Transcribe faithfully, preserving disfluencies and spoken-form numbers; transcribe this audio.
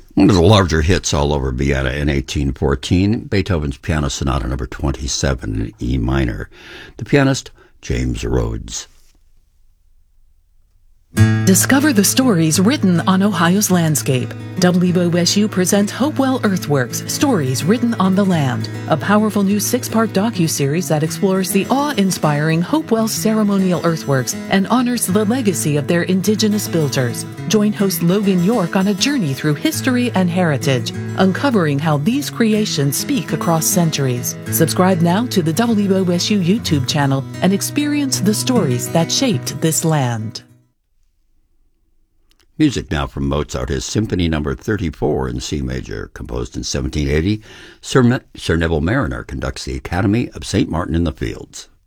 One of the larger hits all over Vienna in eighteen fourteen, Beethoven's Piano Sonata number twenty-seven in E minor. The pianist, James Rhodes. Discover the stories written on Ohio's landscape. W O S U presents Hopewell Earthworks, Stories Written on the Land, a powerful new six-part docuseries that explores the awe-inspiring Hopewell ceremonial earthworks and honors the legacy of their indigenous builders. Join host Logan York on a journey through history and heritage, uncovering how these creations speak across centuries. Subscribe now to the W O S U YouTube channel and experience the stories that shaped this land. Music now from Mozart, his Symphony number thirty-four in C major, composed in seventeen eighty. Sir, Me- Sir Neville Mariner conducts the Academy of Saint Martin in the Fields.